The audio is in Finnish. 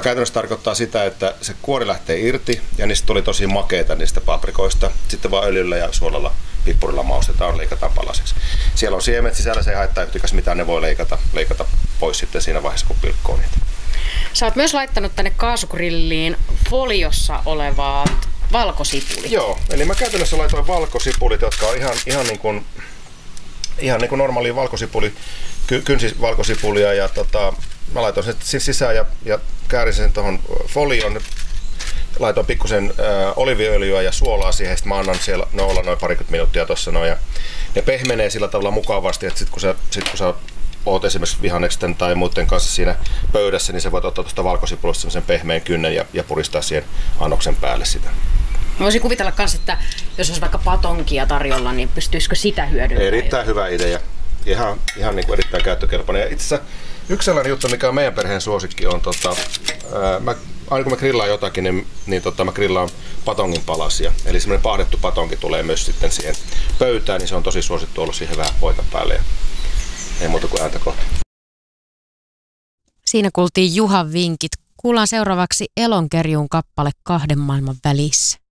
käytännössä tarkoittaa sitä, että se kuori lähtee irti ja niistä tuli tosi makeita niistä paprikoista. Sitten vaan öljyllä ja suolalla, pippurilla maustetaan, leikataan palasiksi. Siellä on siemet sisällä, se ei haittaa yhtikäs mitään, ne voi leikata pois sitten siinä vaiheessa, kun pilkkoo niitä. Sä oot myös laittanut tänne kaasugrilliin foliossa olevaa valkosipulit. Joo, eli mä käytännössä laitoin valkosipulit, jotka on ihan niin kuin normaalia kynsivalkosipulia ja mä laitoin sen sisään ja käärin sen tuohon folioon. Laitoin pikkusen oliiviöljyä ja suolaa siihen, sitten mä annan siellä olla noin parikymmentä minuuttia tuossa noin. Ja ne pehmenee sillä tavalla mukavasti, että sit kun sä oot esimerkiksi vihanneksen tai muiden kanssa siinä pöydässä, niin sä voit ottaa tuosta valkosipulista semmoisen pehmeän kynnen ja puristaa siihen annoksen päälle sitä. Mä voisin kuvitella myös, että jos olisi vaikka patonkia tarjolla, niin pystyisikö sitä hyödyntämään? Erittäin hyvä idea. Ihan niin kuin erittäin käyttökelpoinen. Ja itse asiassa yksi sellainen juttu, mikä on meidän perheen suosikki, on aina kun mä grillaan jotakin, niin mä grillaan patongin palasia. Eli semmoinen paahdettu patonki tulee myös sitten siihen pöytään, niin se on tosi suosittu ollut siihen vähän voita päälle. Ja ei muuta kuin ääntä kohta. Siinä kuultiin Juhan vinkit. Kuullaan seuraavaksi Elonkerjun kappale Kahden maailman välissä.